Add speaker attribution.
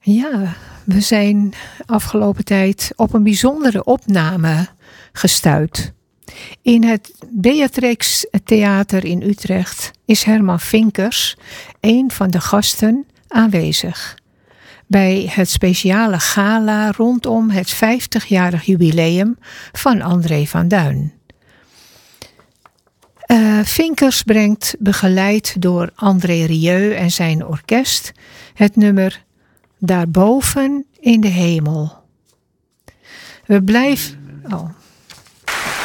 Speaker 1: Ja, we zijn afgelopen tijd op een bijzondere opname gestuit. In het Beatrix Theater in Utrecht is Herman Vinkers, een van de gasten, aanwezig. Bij het speciale gala rondom het 50-jarig jubileum van André van Duin. Vinkers brengt, begeleid door André Rieu en zijn orkest, het nummer Daarboven in de hemel. We blijven... Oh.